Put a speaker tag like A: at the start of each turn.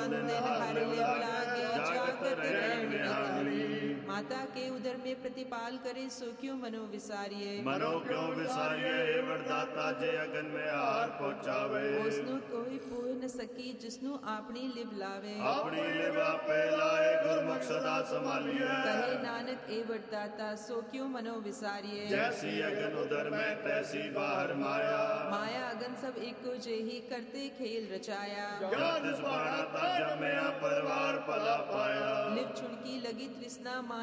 A: मन दिन हर लिव लागे, जागत रहन निहारी। माता के उदर में प्रतिपाल करे, सो क्यों मनो विसारिए।
B: मनो क्यों विसारिए, वरदाता जे अगन में हार पहुँचावे।
A: उसनु कोई पूर न सकी, जिसनु आपनी लिव लावे।
B: अपनी लिव आपे लाए, गुरमुख सदा संभालिए।
A: कहे नानक ए वरदाता, सो क्यों मनो विसारिए।
B: जैसी अगन उदर में तैसी बाहर माया,
A: माया अगन सब एको जेही, करते खेल रचाया।
B: जब परिवार पला पाया।
A: लिव छुड़की लगी तृष्णा,